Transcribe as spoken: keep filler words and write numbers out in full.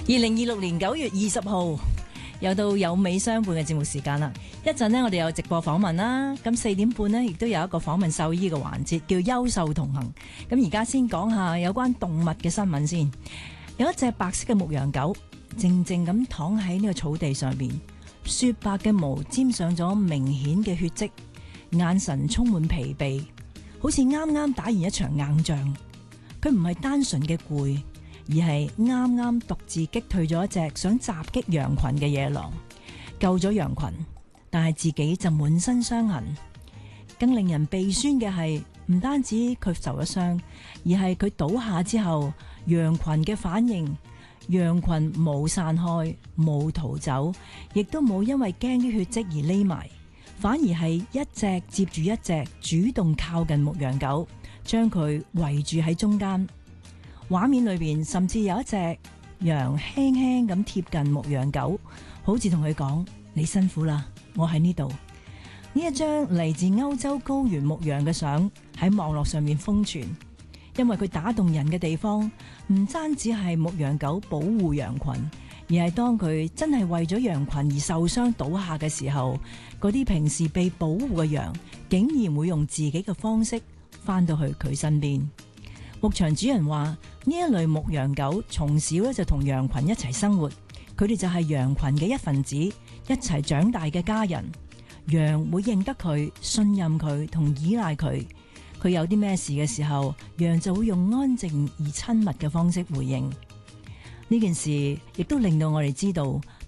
二零二六年九月二十號又到有美相伴嘅節目時間啦。一陣呢，我哋有直播訪問啦。咁四點半呢，亦都有一個訪問獸醫嘅環節，叫優獸同行。咁而家先講下有關動物嘅新聞先。有一隻白色嘅牧羊狗，靜靜咁躺喺呢個草地上邊，雪白嘅毛沾上咗明顯嘅血跡，眼神充滿疲憊，好似啱啱打完一場硬仗。佢唔係單純嘅攰，而係啱啱獨自擊退咗一隻想襲擊羊群嘅野狼，救咗羊群，但係自己就滿身傷痕。更令人鼻酸嘅係，唔單止佢受咗傷，而係佢倒下之後，羊群嘅反應。羊群冇散開，冇逃走，亦都冇因為驚啲血跡而匿埋，反而係一隻接住一隻主動靠近牧羊狗，將佢圍住喺中間。畫面裏邊甚至有一隻羊輕輕咁貼近牧羊狗，好似同佢講：你辛苦啦，我喺呢度。呢一張嚟自歐洲高原牧羊嘅相喺網絡上面瘋傳，因為佢打動人嘅地方唔單止係牧羊狗保護羊群，而係當佢真係為咗羊群而受傷倒下嘅時候，嗰啲平時被保護嘅羊竟然會用自己嘅方式翻到去佢身邊。牧場主人話：呢一類牧羊狗從小咧就同羊群一齊生活，佢哋就係羊群嘅一份子，一齊長大嘅家人。羊會認得佢、信任佢同依賴佢。佢有啲咩事嘅時候，羊就會用安靜而親密嘅方式回應。呢件事亦都令到我哋知道，